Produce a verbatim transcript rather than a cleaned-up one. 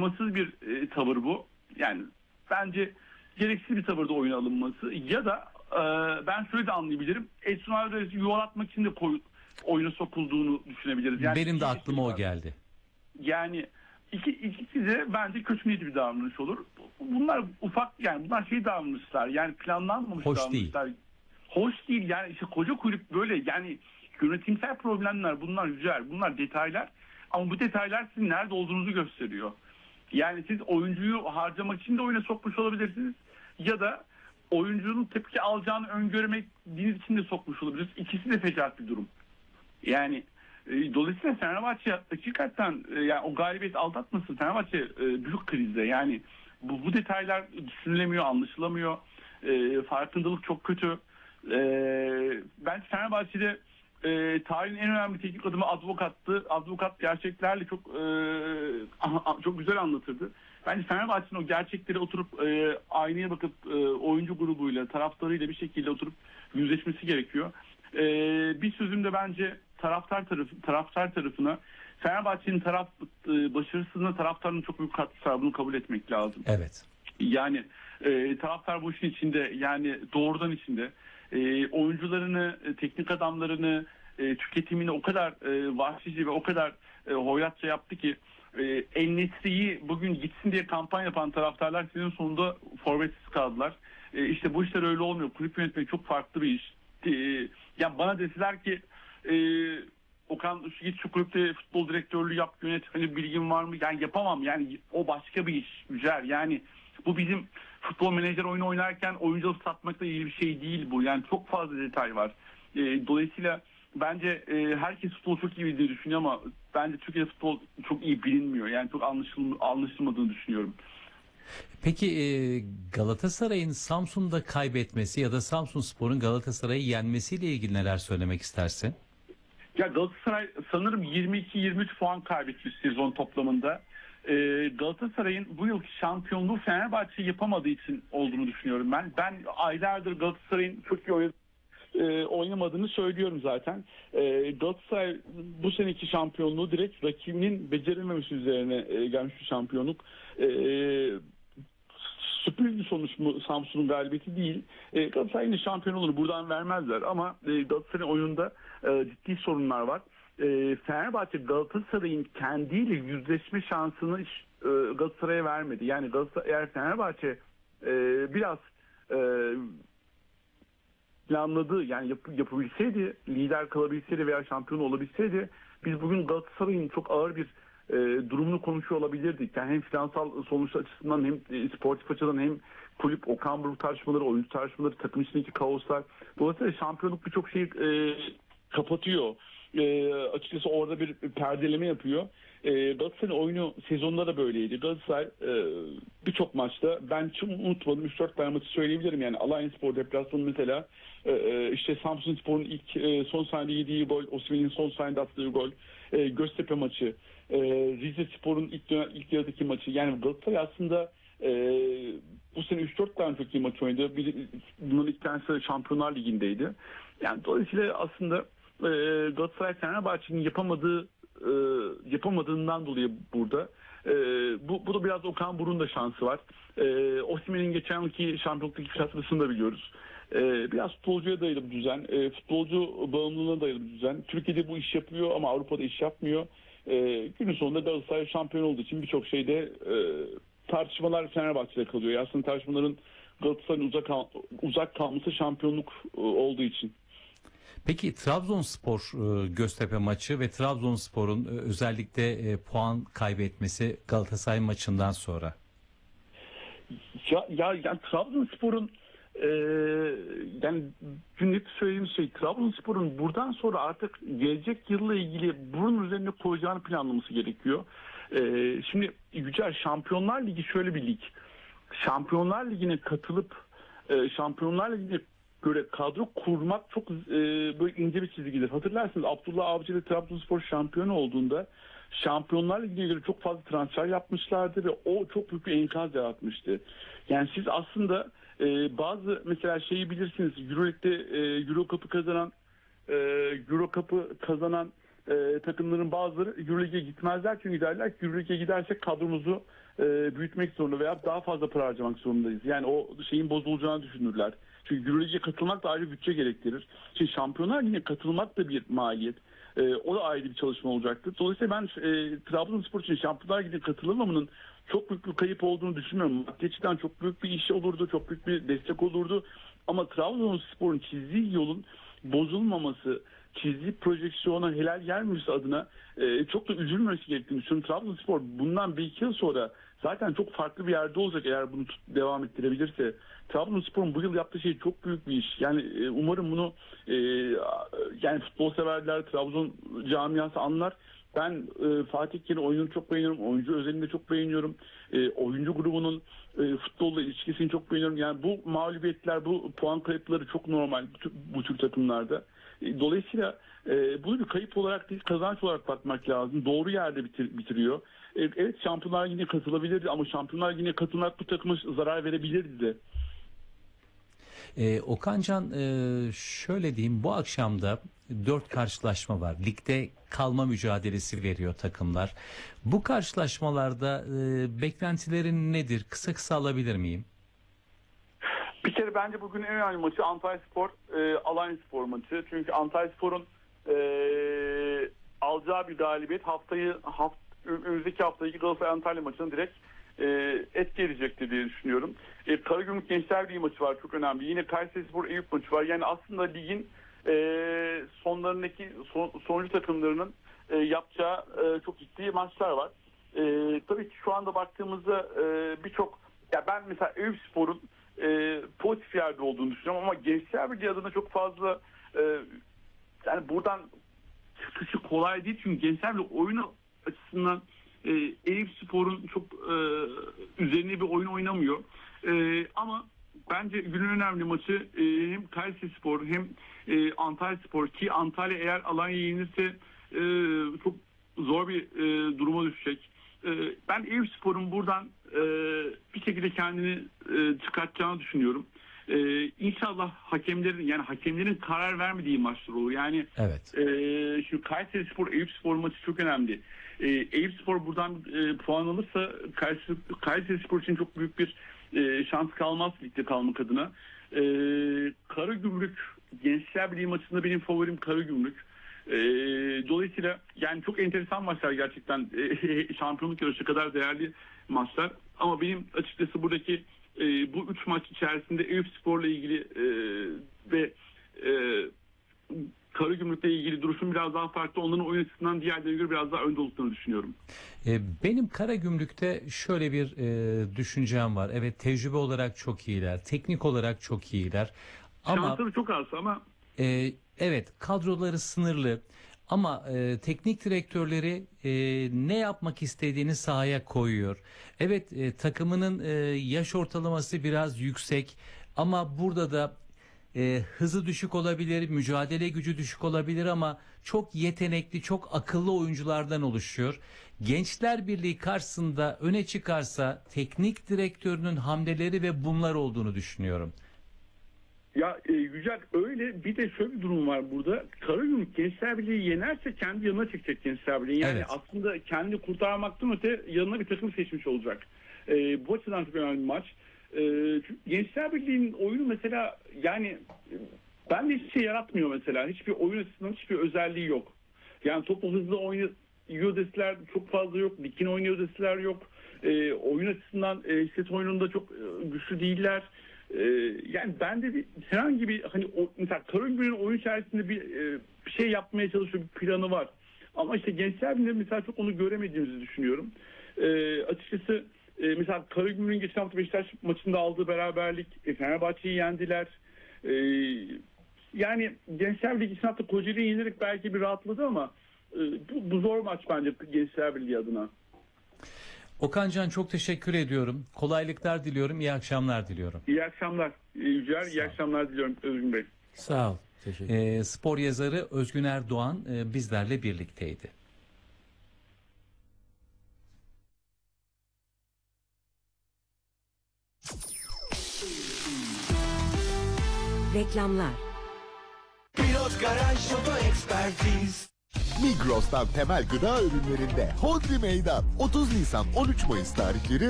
acımasız bir e, tavır bu. Yani bence gereksiz bir tavırda oyuna alınması ya da e, ben şöyle de anlayabilirim. Edson Alvarez'i yuvalatmak için de koy, oyuna sokulduğunu düşünebiliriz. Yani Benim de iki aklıma şey o geldi. Yani iki, ikisi de bence kötü niyetli bir davranış olur. Bunlar ufak, yani bunlar şey davranışlar, yani planlanmamış Hoş davranışlar. değil. Hoş değil yani, işte koca kulüp böyle, yani yönetimsel problemler bunlar, güzel, bunlar detaylar ama bu detaylar sizin nerede olduğunuzu gösteriyor. Yani siz oyuncuyu harcamak için de oyuna sokmuş olabilirsiniz ya da oyuncunun tepki alacağını öngörmediğiniz için de sokmuş olabilirsiniz. İkisi de fecaat bir durum. Yani e, dolayısıyla Fenerbahçe hakikaten e, yani o galibiyet aldatmasın. Fenerbahçe e, büyük krizde. Yani bu, bu detaylar düşünülemiyor, anlaşılamıyor. E, farkındalık çok kötü. E, ben Fenerbahçe'de e, tarihin en önemli teknik adımı advokattı. Advokat gerçeklerle çok e, çok güzel anlatırdı. Bence Fenerbahçe'nin o gerçekleri oturup e, aynaya bakıp e, oyuncu grubuyla, taraftarıyla bir şekilde oturup yüzleşmesi gerekiyor. E, bir sözümde bence taraftar tarafı, taraftar tarafına, Fenerbahçe'nin taraf e, başarısızlığına taraftarın çok büyük katkısı var. Bunu kabul etmek lazım. Evet. Yani e, taraftar bu işin içinde, yani doğrudan içinde. E, oyuncularını, e, teknik adamlarını, e, tüketimini o kadar e, vahşice ve o kadar e, hoyratça yaptı ki e, El Nesri'yi bugün gitsin diye kampanya yapan taraftarlar senin sonunda forvetsiz kaldılar. E, işte bu işler öyle olmuyor. Kulüp yönetmek çok farklı bir iş. E, yani bana deseler ki e, Okan git şu kulüpte futbol direktörlüğü yap, yönet, hani bilgin var mı? Yani yapamam. Yani o başka bir iş. Güzel. Yani bu bizim futbol menajer oyunu oynarken oyunculuk satmakla ilgili bir şey değil bu. Yani çok fazla detay var. E, dolayısıyla bence e, herkes futbol çok iyi bildiğini düşünüyor ama bence Türkiye'de futbol çok iyi bilinmiyor. Yani çok anlaşılm anlaşılmadığını düşünüyorum. Peki e, Galatasaray'ın Samsun'da kaybetmesi ya da Samsunspor'un Galatasaray'ı yenmesiyle ilgili neler söylemek istersin? Ya Galatasaray sanırım yirmi iki yirmi üç puan kaybetmiş sezon toplamında. Ee, Galatasaray'ın bu yılki şampiyonluğu Fenerbahçe yapamadığı için olduğunu düşünüyorum ben. Ben aylardır Galatasaray'ın çok iyi oyun, e, oynamadığını söylüyorum zaten. E, Galatasaray bu seneki şampiyonluğu direkt rakibinin becerememesi üzerine e, gelmiş bir şampiyonluk. E, Sürpriz bir sonuç mu Samsun'un galibiyeti değil. E, Galatasaray yine şampiyon olur. Buradan vermezler ama e, Galatasaray'ın oyunda e, ciddi sorunlar var. E, Fenerbahçe Galatasaray'ın kendiyle yüzleşme şansını hiç e, Galatasaray'a vermedi. Yani Galatasaray, eğer Fenerbahçe e, biraz e, planladığı, yani yap, yapabilseydi, lider kalabilseydi veya şampiyon olabilseydi, biz bugün Galatasaray'ın çok ağır bir e, durumunu konuşuyor olabilirdik. Yani hem finansal sonuç açısından hem e, sportif açıdan hem kulüp, Okan Buruk tartışmaları, oyuncu tartışmaları, takım içindeki kaoslar. Dolayısıyla şampiyonluk birçok şeyi e, kapatıyor. E, açıkçası orada bir perdeleme yapıyor. E, Galatasaray'ın oyunu sezonda da böyleydi. Galatasaray e, birçok maçta, ben çok unutmadım, üç dört tane maçı söyleyebilirim. Yani Alanyaspor deplasmanı mesela, e, işte Samsunspor'un ilk e, son saniyede yediği gol, Osimhen'in son saniyede attığı gol, e, Göztepe maçı, e, Rizespor'un ilk dönem, ilk yarıdaki maçı. Yani Galatasaray aslında e, bu sene üç dört tane çok iyi maç oynadı. Bir, bunların iki tanesi Şampiyonlar Ligi'ndeydi. Yani dolayısıyla aslında e, Galatasaray Fenerbahçe'nin yapamadığı e, yapamadığından dolayı burada. E, bu, bu da biraz Okan Buruk'un da şansı var. E, Osimhen'in geçen yılki şampiyonluktaki fiyatlısını da biliyoruz. E, biraz futbolcuya dayalı bir düzen. E, futbolcu bağımlılığına dayalı bir düzen. Türkiye'de bu iş yapıyor ama Avrupa'da iş yapmıyor. E, günün sonunda Galatasaray şampiyon olduğu için birçok şeyde e, tartışmalar Fenerbahçe'de kalıyor. Aslında tartışmaların Galatasaray'ın uzak, uzak kalması şampiyonluk e, olduğu için. Peki Trabzonspor e, Göztepe maçı ve Trabzonspor'un e, özellikle e, puan kaybetmesi Galatasaray maçından sonra. Ya, ya, ya Trabzonspor'un e, yani günlük söylediğim şey, Trabzonspor'un buradan sonra artık gelecek yılla ilgili bunun üzerine koyacağını planlaması gerekiyor. E, şimdi Yücel, Şampiyonlar Ligi şöyle bir lig. Şampiyonlar Ligi'ne katılıp e, Şampiyonlar Ligi'ne göre kadro kurmak çok e, böyle ince bir çizgidir. Hatırlarsınız, Abdullah Avcı ile Trabzonspor şampiyon olduğunda Şampiyonlar Ligi'ne göre çok fazla transfer yapmışlardı ve o çok büyük bir enkaz yaratmıştı. Yani siz aslında e, bazı, mesela şeyi bilirsiniz, Euroleague'de e, Euro Cup'ı kazanan e, Euro Cup'ı kazanan e, takımların bazıları Euroleague'e gitmezler, çünkü derler ki Euroleague'e gidersek kadromuzu e, büyütmek zorunda veya daha fazla para harcamak zorundayız. Yani o şeyin bozulacağını düşünürler. Çünkü Euroleague'e katılmak da ayrı bütçe gerektirir. Şimdi Şampiyonlar Ligi'ne katılmak da bir maliyet. E, o da ayrı bir çalışma olacaktır. Dolayısıyla ben e, Trabzonspor için Şampiyonlar Ligi'ne katılamamanın çok büyük bir kayıp olduğunu düşünmüyorum. Maddi açıdan çok büyük bir iş olurdu, çok büyük bir destek olurdu. Ama Trabzonspor'un çizdiği yolun bozulmaması, çizdiği projeksiyona helal gelmesi adına e, çok da üzülmemesi gerektiğini düşünüyorum. Trabzonspor bundan bir iki yıl sonra zaten çok farklı bir yerde olacak eğer bunu tut, devam ettirebilirse. Trabzonspor'un bu yıl yaptığı şey çok büyük bir iş. Yani e, umarım bunu e, yani futbol severler, Trabzon camiası anlar. Ben e, Fatih Terim'in oyununu çok beğeniyorum. Oyuncu özelinde çok beğeniyorum. E, oyuncu grubunun e, futbolla ilişkisini çok beğeniyorum. Yani bu mağlubiyetler, bu puan kayıpları çok normal bu, tür- bu tür takımlarda. E, dolayısıyla e, bunu bir kayıp olarak değil, kazanç olarak bakmak lazım. Doğru yerde bitir, bitiriyor. E, evet Şampiyonlar Ligi'ne katılabilirdi ama Şampiyonlar Ligi'ne katılmak bu takıma zarar verebilirdi de. Ee, Okancan, e, şöyle diyeyim, bu akşamda dört karşılaşma var. Ligde kalma mücadelesi veriyor takımlar. Bu karşılaşmalarda e, beklentilerin nedir? Kısa kısa alabilir miyim? Bir kere bence bugün en önemli maçı Antalyaspor e, Alanyaspor maçı. Çünkü Antalyaspor'un e, alacağı bir galibiyet haftayı haft, önümüzdeki haftaki Galatasaray Antalya maçını direkt e, etki edecektir diye düşünüyorum. E, Karagümrük Gençler Birliği maçı var, çok önemli. Yine Kayserispor Eyüp maçı var. Yani aslında ligin e, sonlarındaki son, sonuncu takımlarının e, yapacağı e, çok ciddi maçlar var. E, tabii ki şu anda baktığımızda e, birçok, ya ben mesela Eyüpspor'un e, pozitif yerde olduğunu düşünüyorum ama Gençler Birliği adına çok fazla e, yani buradan çıkışı kolay değil çünkü Gençler Birliği oyunu açısından e, Eyüpspor'un çok e, üzerine bir oyun oynamıyor. E, ama bence günün önemli maçı e, hem Kayserispor hem e, Antalyaspor, ki Antalya eğer Alanya'yı yenirse e, çok zor bir e, duruma düşecek. E, ben Eyüpspor'un buradan e, bir şekilde kendini e, çıkartacağını düşünüyorum. Ee, inşallah hakemlerin yani hakemlerin karar vermediği maçlar olur. Yani Evet. e, şimdi Kayserispor Eyüpspor maçı çok önemli. E, Eyüpspor buradan e, puan alırsa Kayseri, Kayserispor için çok büyük bir e, şans kalmaz ligde kalmak adına. E, Karagümrük Gençler Birliği maçında benim favorim Karagümrük. E, dolayısıyla yani çok enteresan maçlar gerçekten. E, şampiyonluk yarışı kadar değerli maçlar. Ama benim açıkçası buradaki e, bu üç maç içerisinde Eyüpspor'la ilgili e, ve e, Karagümrük'le ilgili duruşum biraz daha farklı. Onların oyun açısından diğerlerine göre biraz daha önde olduklarını düşünüyorum. E, benim Karagümrük'te şöyle bir e, düşüncem var. Evet, tecrübe olarak çok iyiler, teknik olarak çok iyiler. Ama Şansları çok az ama e, evet, kadroları sınırlı. Ama e, teknik direktörleri e, ne yapmak istediğini sahaya koyuyor. Evet, e, takımının e, yaş ortalaması biraz yüksek ama burada da e, hızı düşük olabilir, mücadele gücü düşük olabilir ama çok yetenekli, çok akıllı oyunculardan oluşuyor. Gençler Birliği karşısında öne çıkarsa teknik direktörünün hamleleri ve bunlar olduğunu düşünüyorum. ya e, Yücel öyle, bir de şöyle bir durum var burada. Karagümrük Gençler Birliği yenerse kendi yanına çekecek Gençler Birliği. Yani Evet. aslında kendini kurtarmaktan öte yanına bir takım seçmiş olacak. E, bu açıdan çok önemli bir maç. E, çünkü Gençler Birliği'nin oyunu mesela yani e, bende hiçbir şey yaratmıyor mesela. Hiçbir oyun açısından hiçbir özelliği yok. Yani topu hızlı oynuyor deseler çok fazla yok. Dikin oynuyor deseler yok. E, oyun açısından e, set oyununda çok e, güçlü değiller. Ee, yani ben de bir herhangi bir hani o, mesela Karagümrük'ün oyun içerisinde bir, e, bir şey yapmaya çalışıyor, bir planı var. Ama işte Gençler Birliği'nde mesela çok onu göremediğimizi düşünüyorum. Ee, açıkçası e, mesela Karagümrük'ün geçen hafta Beşiktaş maçında aldığı beraberlik, e, Fenerbahçe'yi yendiler. E, yani Gençler Birliği geçen hafta Kocaeli'yi yenerek belki bir rahatladı ama e, bu, bu zor maç bence Gençler Birliği adına. Okancan, çok teşekkür ediyorum. Kolaylıklar diliyorum. İyi akşamlar diliyorum. İyi akşamlar Yücel, iyi akşamlar diliyorum Özgün Bey. Sağ ol. Teşekkür Ee, spor yazarı Özgün Erdoğan e, bizlerle birlikteydi. Reklamlar. Pilot Garaj Oto Ekspertiz. Migros'tan temel gıda ürünlerinde Hodri Meydan. otuz Nisan on üç Mayıs tarihleri